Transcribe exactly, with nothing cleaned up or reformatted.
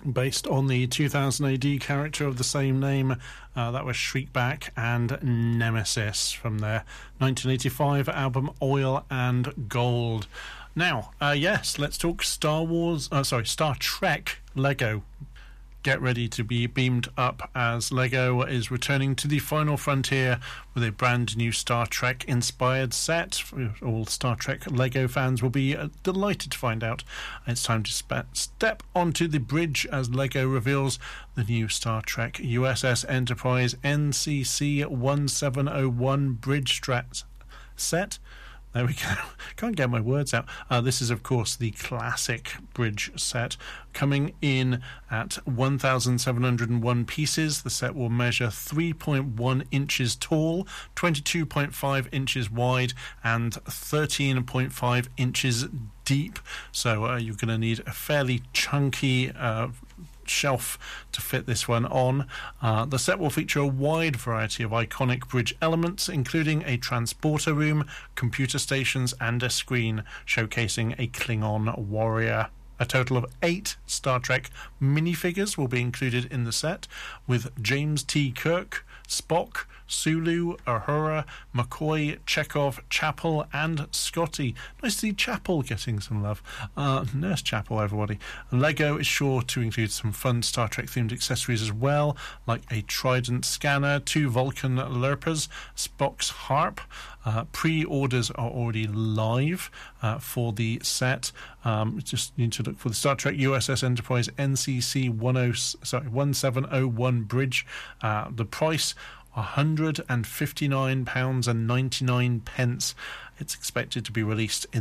based on the two thousand A D character of the same name. Uh, that was Shriekback and Nemesis from their nineteen eighty-five album Oil and Gold. Now, uh, yes, let's talk Star Wars, uh, sorry, Star Trek Lego. Get ready to be beamed up as Lego is returning to the final frontier with a brand new Star Trek inspired set. All Star Trek Lego fans will be uh, delighted to find out it's time to spe- step onto the bridge as Lego reveals the new Star Trek U S S Enterprise N C C seventeen oh one bridge strat set. There we go. Can't get my words out. Uh, this is, of course, the classic bridge set, coming in at one thousand seven hundred one pieces. The set will measure three point one inches tall, twenty-two point five inches wide, and thirteen point five inches deep. So uh, you're going to need a fairly chunky uh, shelf to fit this one on. Uh, the set will feature a wide variety of iconic bridge elements, including a transporter room, computer stations, and a screen showcasing a Klingon warrior. A total of eight Star Trek minifigures will be included in the set, with James T. Kirk, Spock, Sulu, Uhura, McCoy, Chekhov, Chapel, and Scotty. Nice to see Chapel getting some love. Uh, Nurse Chapel, everybody. Lego is sure to include some fun Star Trek-themed accessories as well, like a Trident scanner, two Vulcan Lurpers, Spock's harp. Uh, pre-orders are already live uh, for the set. Um, just need to look for the Star Trek U S S Enterprise N C C ten, sorry, seventeen oh one bridge. Uh, the price one hundred fifty-nine pounds ninety-nine. It's expected to be released in